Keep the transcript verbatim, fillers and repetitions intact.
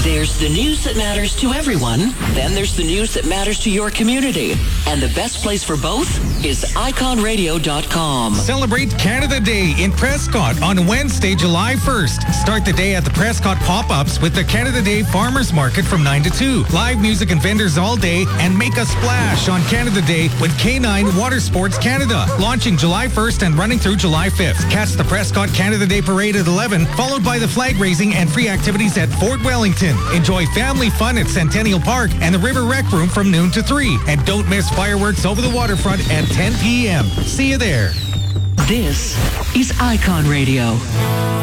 There's the news that matters to everyone. Then there's the news that matters to your community. And the best place for both is icon radio dot com. Celebrate Canada Day in Prescott on Wednesday, July first. Start the day at the Prescott Pop-Ups with the Canada Day Farmers Market from nine to two. Live music and vendors all day, and make a splash on Canada Day with K nine Water Sports Canada. Launching July first and running through July fifth. Catch the Prescott Canada Day Parade at eleven, followed by the flag raising and free activities at Fort Wellington. Enjoy family fun at Centennial Park and the River Rec Room from noon to three. And don't miss fireworks over the waterfront at ten p.m. See you there. This is Icon Radio.